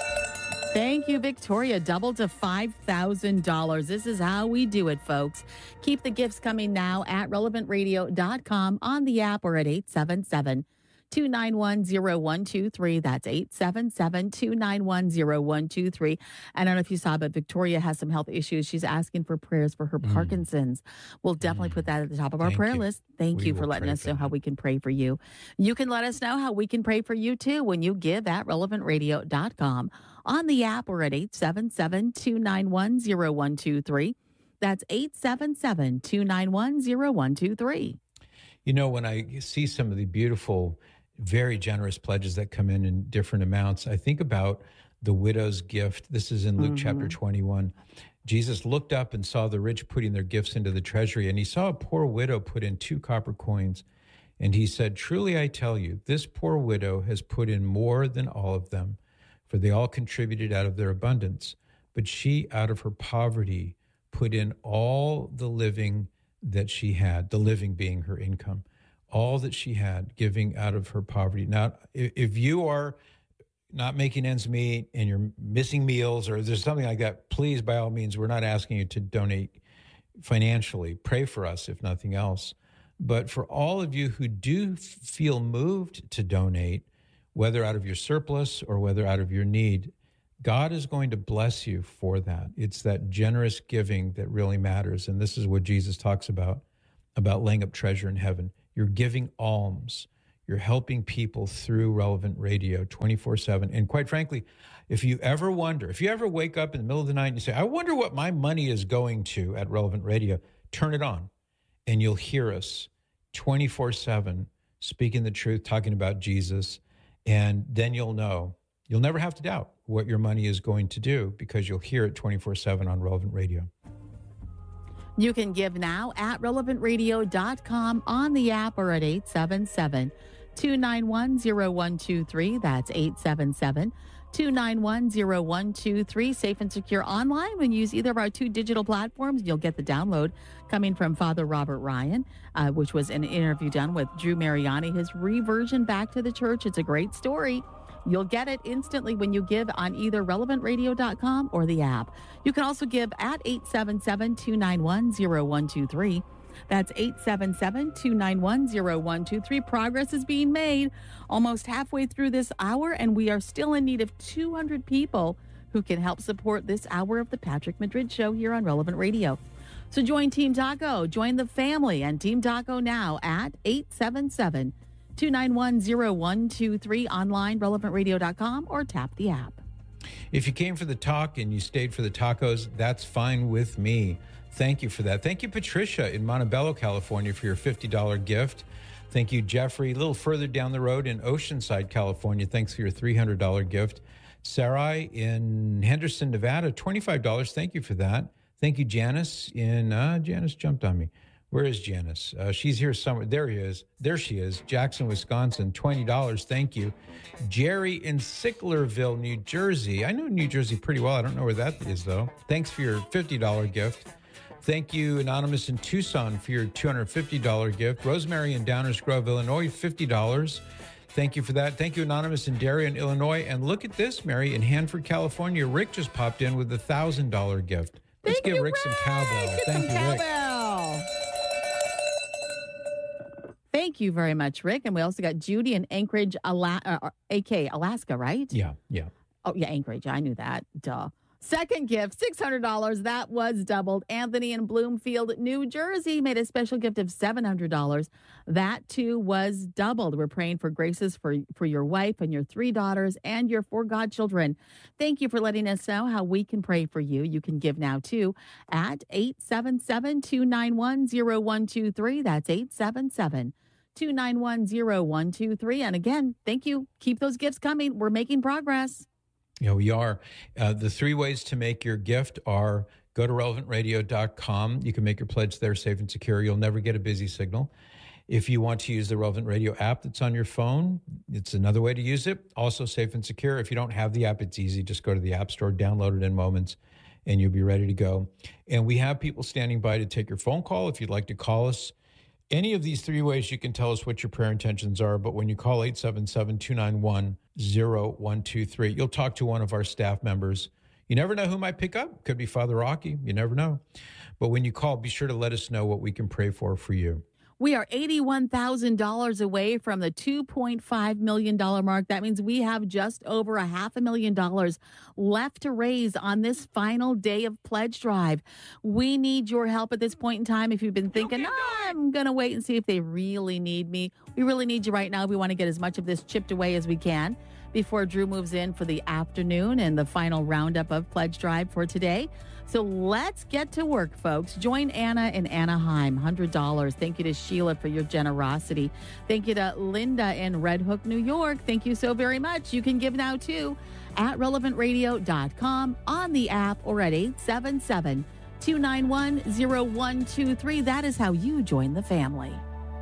Thank you, Victoria. Doubled to five thousand dollars. This is how we do it, folks. Keep the gifts coming now at relevant radio dot com, on the app, or at eight seven seven, two nine one, zero one two three. That's eight seven seven, two nine one, zero one two three. I don't know if you saw, but Victoria has some health issues. She's asking for prayers for her mm. Parkinson's. We'll definitely mm. put that at the top of our Thank prayer you. list. Thank We you for will letting pray us for know that. how we can pray for you. You can let us know how we can pray for you, too, when you give at relevant radio dot com, on the app, or at eight seven seven, two nine one, zero one two three. That's eight seven seven, two nine one, zero one two three. You know, when I see some of the beautiful, very generous pledges that come in in different amounts, I think about the widow's gift. This is in Luke mm-hmm. chapter twenty-one. Jesus looked up and saw the rich putting their gifts into the treasury, and he saw a poor widow put in two copper coins. And he said, "Truly I tell you, this poor widow has put in more than all of them, for they all contributed out of their abundance. But she, out of her poverty, put in all the living that she had," the living being her income, all that she had, giving out of her poverty. Now, if you are not making ends meet and you're missing meals or there's something like that, please, by all means, we're not asking you to donate financially. Pray for us, if nothing else. But for all of you who do feel moved to donate, whether out of your surplus or whether out of your need, God is going to bless you for that. It's that generous giving that really matters. And this is what Jesus talks about, about laying up treasure in heaven. You're giving alms. You're helping people through Relevant Radio twenty-four seven. And quite frankly, if you ever wonder, if you ever wake up in the middle of the night and you say, I wonder what my money is going to at Relevant Radio, turn it on and you'll hear us twenty-four seven speaking the truth, talking about Jesus. And then you'll know, you'll never have to doubt what your money is going to do because you'll hear it twenty-four seven on Relevant Radio. You can give now at relevant radio dot com, on the app, or at eight seven seven, two nine one, zero one two three. That's eight seven seven, two nine one, zero one two three. Safe and secure online. When you use either of our two digital platforms, you'll get the download coming from Father Robert Ryan, uh, which was an interview done with Drew Mariani, his reversion back to the church. It's a great story. You'll get it instantly when you give on either relevant radio dot com or the app. You can also give at eight seven seven, two nine one, zero one two three. That's eight seven seven, two nine one, zero one two three. Progress is being made almost halfway through this hour, and we are still in need of two hundred people who can help support this hour of the Patrick Madrid Show here on Relevant Radio. So join Team Taco, join the family, and Team Taco now at eight seven seven, two nine one, zero one two three, online, relevant radio dot com, or tap the app. If you came for the talk and you stayed for the tacos, that's fine with me. Thank you for that. Thank you, Patricia in Montebello, California, for your fifty dollars gift. Thank you, Jeffrey, a little further down the road in Oceanside, California. Thanks for your three hundred dollars gift. Sarai in Henderson, Nevada, twenty-five dollars. Thank you for that. Thank you, Janice in, uh, Janice jumped on me. Where is Janice? Uh, she's here somewhere. There he is. There she is. Jackson, Wisconsin, twenty dollars. Thank you. Jerry in Sicklerville, New Jersey. I know New Jersey pretty well. I don't know where that is, though. Thanks for your fifty dollars gift. Thank you, Anonymous in Tucson, for your two hundred fifty dollars gift. Rosemary in Downers Grove, Illinois, fifty dollars. Thank you for that. Thank you, Anonymous in Darien, Illinois. And look at this, Mary, in Hanford, California. Rick just popped in with a one thousand dollars gift. Let's Thank give you, Rick, Rick some cowbell. Get Thank some you, Rick. cowbell. Thank you very much, Rick. And we also got Judy in Anchorage, Ala- uh, A K, Alaska, right? Yeah, yeah. Oh, yeah, Anchorage. I knew that. Duh. Second gift, six hundred dollars. That was doubled. Anthony in Bloomfield, New Jersey, made a special gift of seven hundred dollars. That, too, was doubled. We're praying for graces for, for your wife and your three daughters and your four godchildren. Thank you for letting us know how we can pray for you. You can give now, too, at eight seven seven, two nine one, zero one two three. That's eight seven seven, two nine one, zero one two three. And again, thank you. Keep those gifts coming. We're making progress. Yeah, we are. Uh, the three ways to make your gift are go to relevant radio dot com. You can make your pledge there safe and secure. You'll never get a busy signal. If you want to use the Relevant Radio app that's on your phone, it's another way to use it. Also safe and secure. If you don't have the app, it's easy. Just go to the App Store, download it in moments, and you'll be ready to go. And we have people standing by to take your phone call if you'd like to call us. Any of these three ways, you can tell us what your prayer intentions are. But when you call eight seven seven, two nine one, zero one two three, you'll talk to one of our staff members. You never know who might pick up. Could be Father Rocky. You never know. But when you call, be sure to let us know what we can pray for for you. We are eighty-one thousand dollars away from the two point five million dollars mark. That means we have just over a half a million dollars left to raise on this final day of pledge drive. We need your help at this point in time. If you've been thinking, oh, I'm going to wait and see if they really need me, we really need you right now. We want to get as much of this chipped away as we can before Drew moves in for the afternoon and the final roundup of pledge drive for today. So let's get to work, folks. Join Anna in Anaheim, one hundred dollars. Thank you to Sheila for your generosity. Thank you to Linda in Red Hook, New York. Thank you so very much. You can give now, too, at relevant radio dot com, on the app, or at eight seven seven, two nine one, zero one two three. That is how you join the family.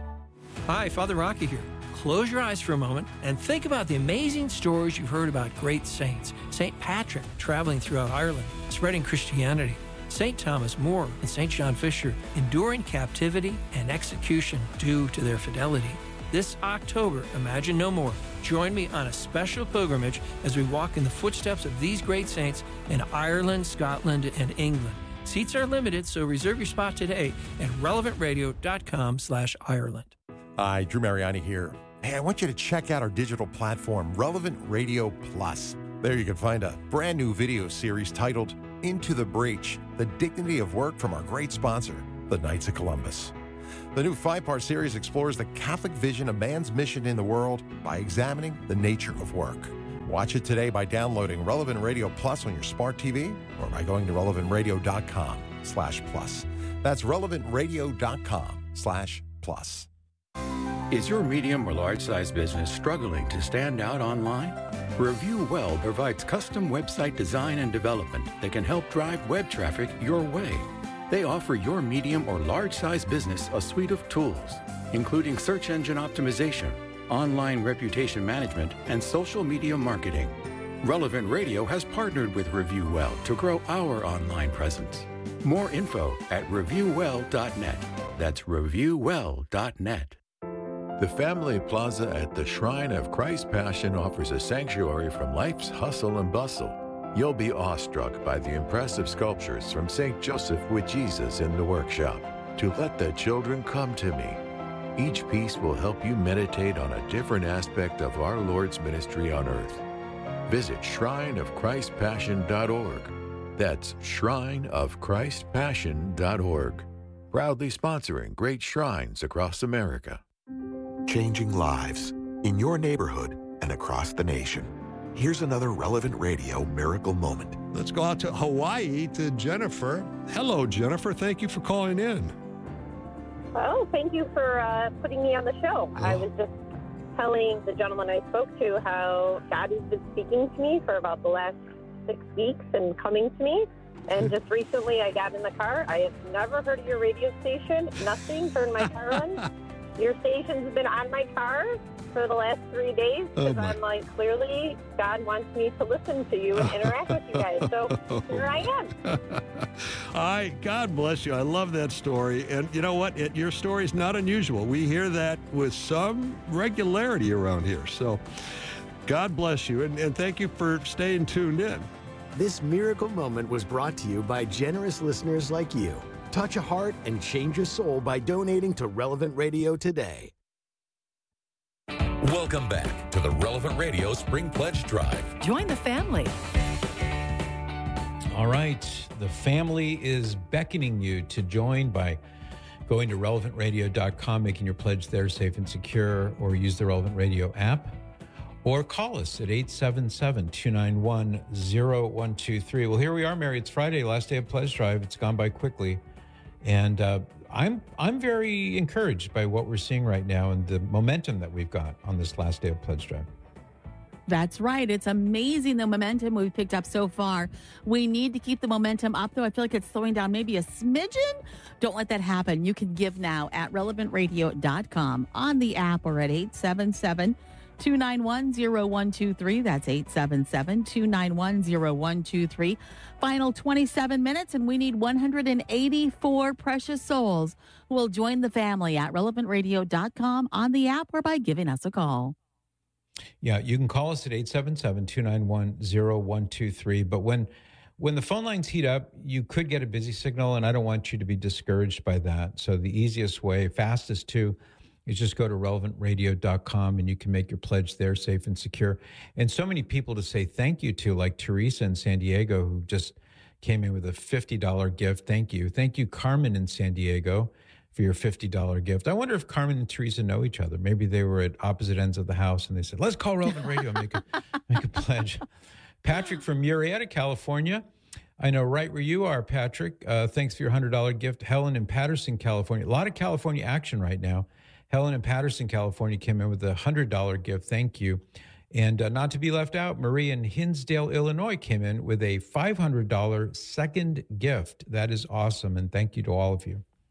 Hi, Father Rocky here. Close your eyes for a moment and think about the amazing stories you've heard about great saints. Saint Patrick traveling throughout Ireland, spreading Christianity. Saint Thomas More, and Saint John Fisher, enduring captivity and execution due to their fidelity. This October, Imagine No More. Join me on a special pilgrimage as we walk in the footsteps of these great saints in Ireland, Scotland, and England. Seats are limited, so reserve your spot today at relevant radio dot com slash Ireland. Hi, Drew Mariani here. Hey, I want you to check out our digital platform, Relevant Radio Plus. There you can find a brand new video series titled Into the Breach, the dignity of work from our great sponsor, the Knights of Columbus. The new five-part series explores the Catholic vision of man's mission in the world by examining the nature of work. Watch it today by downloading Relevant Radio Plus on your smart T V or by going to relevant radio dot com slash plus. That's relevant radio dot com slash plus. Is your medium or large size business struggling to stand out online? Review Well provides custom website design and development that can help drive web traffic your way. They offer your medium or large size business a suite of tools, including search engine optimization, online reputation management, and social media marketing. Relevant Radio has partnered with Review Well to grow our online presence. More info at review well dot net. That's review well dot net. The Family Plaza at the Shrine of Christ's Passion offers a sanctuary from life's hustle and bustle. You'll be awestruck by the impressive sculptures from Saint Joseph with Jesus in the workshop. To Let the Children Come to Me. Each piece will help you meditate on a different aspect of our Lord's ministry on earth. Visit shrine of christ passion dot org. That's shrine of christ passion dot org. Proudly sponsoring great shrines across America. Changing lives in your neighborhood and across the nation. Here's another Relevant Radio miracle moment. Let's go out to Hawaii to Jennifer. Hello, Jennifer. Thank you for calling in. Oh, thank you for uh, putting me on the show. Oh. I was just telling the gentleman I spoke to how God has been speaking to me for about the last six weeks and coming to me. And just recently I got in the car. I have never heard of your radio station, nothing, turned my car on. Your station's been on my car for the last three days because oh I'm like, clearly God wants me to listen to you and interact with you guys. So here I am. Hi, God bless you. I love that story. And you know what? It, your story is not unusual. We hear that with some regularity around here. So God bless you. And, and thank you for staying tuned in. This miracle moment was brought to you by generous listeners like you. Touch a heart and change a soul by donating to Relevant Radio today. Welcome back to the Relevant Radio Spring Pledge Drive. Join the family. All right. The family is beckoning you to join by going to relevant radio dot com, making your pledge there safe and secure, or use the Relevant Radio app, or call us at eight seven seven, two nine one, zero one two three. Well, here we are, Mary. It's Friday, last day of Pledge Drive. It's gone by quickly. And uh, I'm I'm very encouraged by what we're seeing right now and the momentum that we've got on this last day of Pledge Drive. That's right. It's amazing the momentum we've picked up so far. We need to keep the momentum up, though. I feel like it's slowing down maybe a smidgen. Don't let that happen. You can give now at relevant radio dot com, on the app, or at eight seven seven, two nine one, zero one two three. That's eight seven seven, two nine one, zero one two three. Final twenty-seven minutes, and we need one hundred eighty-four precious souls who will join the family at relevant radio dot com, on the app, or by giving us a call. Yeah, you can call us at eight seven seven, two nine one, zero one two three. But when when the phone lines heat up, you could get a busy signal, and I don't want you to be discouraged by that. So the easiest way, fastest too, is just go to relevant radio dot com, and you can make your pledge there safe and secure. And so many people to say thank you to, like Teresa in San Diego, who just came in with a fifty dollars gift. Thank you. Thank you, Carmen in San Diego, for your fifty dollars gift. I wonder if Carmen and Teresa know each other. Maybe they were at opposite ends of the house, and they said, let's call Relevant Radio and make a, make a pledge. Patrick from Murrieta, California. I know right where you are, Patrick. Uh, thanks for your one hundred dollars gift. Helen in Patterson, California. A lot of California action right now. Helen in Patterson, California came in with a one hundred dollars gift. Thank you. And uh, not to be left out, Marie in Hinsdale, Illinois came in with a five hundred dollars second gift. That is awesome. And thank you to all of you.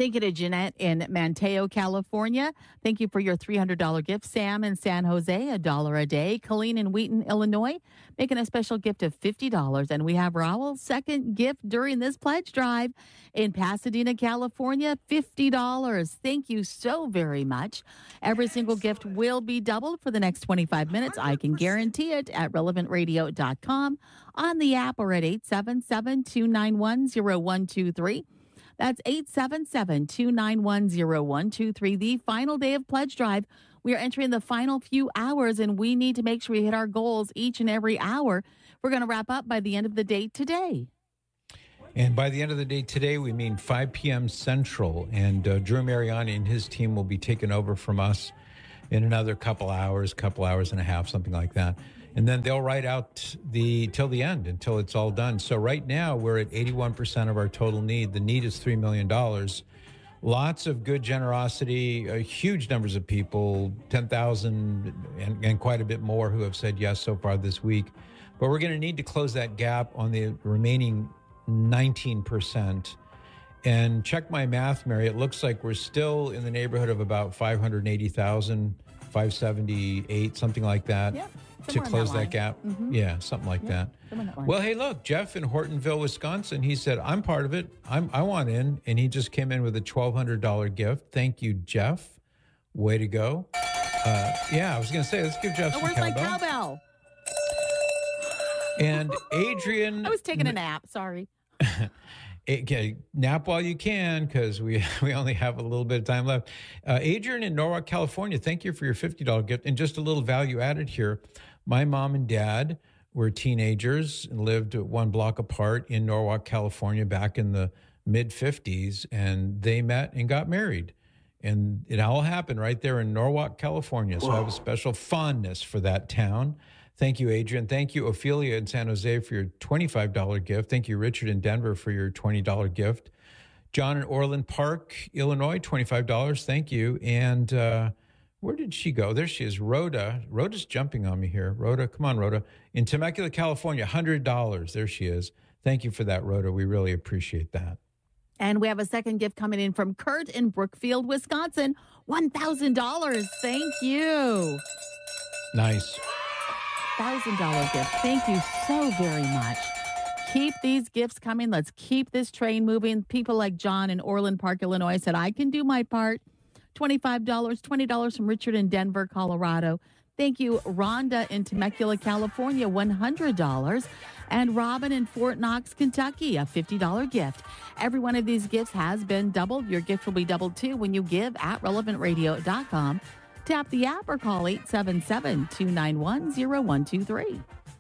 Thank you to Jeanette in Manteo, California. Thank you for your three hundred dollars gift. Sam in San Jose, a dollar a day. Colleen in Wheaton, Illinois, making a special gift of fifty dollars. And we have Raul's second gift during this pledge drive in Pasadena, California, fifty dollars. Thank you so very much. Every single gift will be doubled for the next twenty-five minutes. I can guarantee it at relevant radio dot com, on the app, or at eight seven seven, two nine one, zero one two three. That's eight seven seven, two nine one, zero one two three. The final day of pledge drive. We are entering the final few hours, and we need to make sure we hit our goals each and every hour. We're going to wrap up by the end of the day today. And by the end of the day today, we mean five p.m. Central. And uh, Drew Mariani and his team will be taking over from us in another couple hours, couple hours and a half, something like that. And then they'll write out the till the end, until it's all done. So right now we're at eighty-one percent of our total need. The need is three million dollars. Lots of good generosity, uh, huge numbers of people, ten thousand and, and quite a bit more who have said yes so far this week. But we're going to need to close that gap on the remaining nineteen percent. And check my math, Mary. It looks like we're still in the neighborhood of about five hundred eighty thousand, five seventy-eight, something like that. Yeah. To close that that, gap. Mm-hmm. Yeah, something like Yeah, that. that Well, hey, look, Jeff in Hortonville, Wisconsin, he said, I'm part of it. I'm, I want in. And he just came in with a twelve hundred dollars gift. Thank you, Jeff. Way to go. Uh, yeah, I was going to say, let's give Jeff Oh, some where's my cowbell. cowbell? And Adrian. I was taking a nap. Sorry. Okay, nap while you can, because we we only have a little bit of time left. Uh, Adrian in Norwalk, California, thank you for your fifty dollars gift. And just a little value added here. My mom and dad were teenagers and lived one block apart in Norwalk, California, back in the mid fifties, and they met and got married. And it all happened right there in Norwalk, California. So Whoa. I have a special fondness for that town. Thank you, Adrian. Thank you, Ophelia in San Jose, for your twenty-five dollars gift. Thank you, Richard in Denver, for your twenty dollars gift. John in Orland Park, Illinois, twenty-five dollars. Thank you. And uh, where did she go? There she is, Rhoda. Rhoda's jumping on me here. Rhoda, come on, Rhoda. In Temecula, California, one hundred dollars. There she is. Thank you for that, Rhoda. We really appreciate that. And we have a second gift coming in from Kurt in Brookfield, Wisconsin, one thousand dollars. Thank you. Nice. one thousand dollars gift. Thank you so very much. Keep these gifts coming. Let's keep this train moving. People like John in Orland Park, Illinois said, I can do my part. twenty-five dollars, twenty dollars from Richard in Denver, Colorado. Thank you, Rhonda in Temecula, California, one hundred dollars. And Robin in Fort Knox, Kentucky, a fifty dollars gift. Every one of these gifts has been doubled. Your gift will be doubled too when you give at relevant radio dot com. Tap the app or call eight seven seven, two nine one, zero one two three.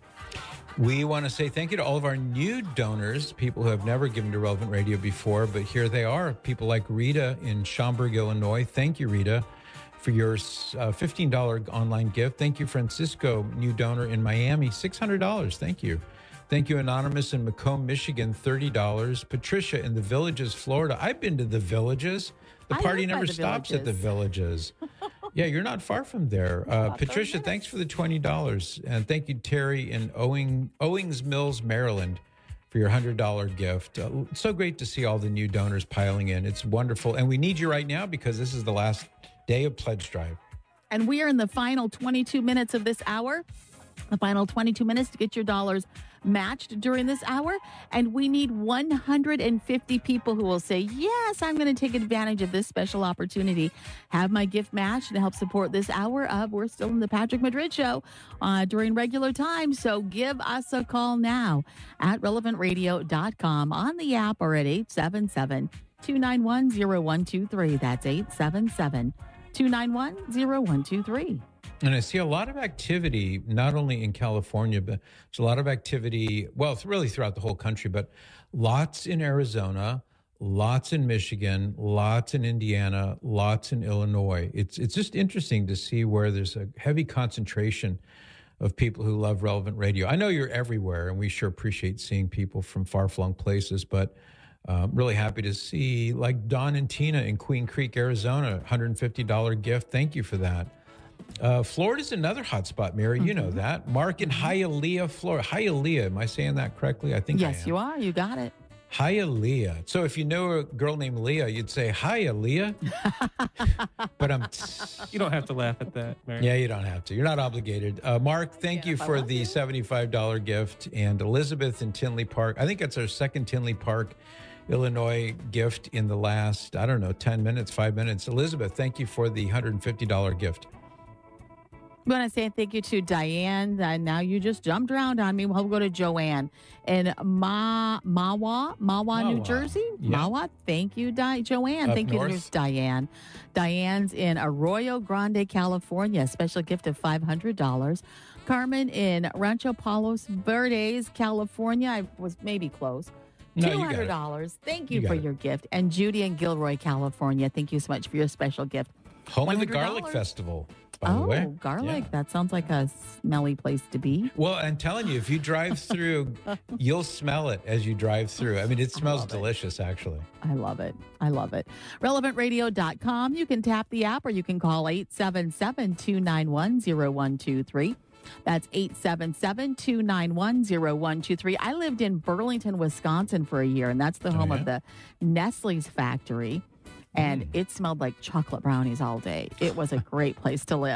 We want to say thank you to all of our new donors, people who have never given to Relevant Radio before, but here they are. People like Rita in Schaumburg, Illinois. Thank you, Rita, for your uh, fifteen dollars online gift. Thank you, Francisco, new donor in Miami, six hundred dollars. Thank you. Thank you, Anonymous in Macomb, Michigan, thirty dollars. Patricia in the Villages, Florida. I've been to the Villages. The party never the stops Villages. at the Villages. Yeah, you're not far from there. Uh, Patricia, thanks for the twenty dollars. And thank you, Terry in Owing, Owings Mills, Maryland, for your one hundred dollars gift. Uh, it's so great to see all the new donors piling in. It's wonderful. And we need you right now because this is the last day of Pledge Drive. And we are in the final twenty-two minutes of this hour. The final twenty-two minutes to get your dollars matched during this hour. And we need one hundred fifty people who will say, yes, I'm going to take advantage of this special opportunity. Have my gift matched and help support this hour of We're Still in the Patrick Madrid Show uh, during regular time. So give us a call now at relevant radio dot com, on the app, or at eight seven seven, two nine one, zero one two three. That's eight seven seven, two nine one, zero one two three. And I see a lot of activity, not only in California, but there's a lot of activity, well, it's really throughout the whole country, but lots in Arizona, lots in Michigan, lots in Indiana, lots in Illinois. It's it's just interesting to see where there's a heavy concentration of people who love Relevant Radio. I know you're everywhere, and we sure appreciate seeing people from far-flung places, but I'm really happy to see, like Don and Tina in Queen Creek, Arizona, one hundred fifty dollars gift. Thank you for that. Uh, Florida's another hot spot, Mary. You know that. Mark in Hialeah, Florida. Hialeah, am I saying that correctly? I think Yes, I am. you are. You got it. Hiya, Leah. So if you know a girl named Leah, you'd say, hiya, Leah. But I'm... You don't have to laugh at that, Mary. Yeah, you don't have to. You're not obligated. Uh, Mark, thank Yeah, you if I for want the to. seventy-five dollars gift. And Elizabeth in Tinley Park. I think that's our second Tinley Park, Illinois gift in the last, I don't know, ten minutes, five minutes. Elizabeth, thank you for the one hundred fifty dollars gift. I want to say thank you to Diane. Uh, now you just jumped around on me. We'll go to Joanne in Ma Mawa, Mawa, New Mawa. Jersey. Yeah. Mawa. Thank you, Di- Joanne. Up thank you, north. Miss Diane. Diane's in Arroyo Grande, California. Special gift of five hundred dollars. Carmen in Rancho Palos Verdes, California. I was maybe close. No, you two got it. hundred dollars. Thank you, You for got it. your gift. And Judy in Gilroy, California. Thank you so much for your special gift. Home of the one hundred Garlic dollars. Festival, by Oh, the way. garlic. Yeah. That sounds like a smelly place to be. Well, I'm telling you, if you drive through, you'll smell it as you drive through. I mean, it smells love it. delicious, actually. I love it. I love it. relevant radio dot com. You can tap the app or you can call eight seven seven, two nine one, zero one two three. That's eight seven seven, two nine one, zero one two three. I lived in Burlington, Wisconsin for a year, and that's the Oh, home yeah? of the Nestle's factory. And it smelled like chocolate brownies all day. It was a great place to live.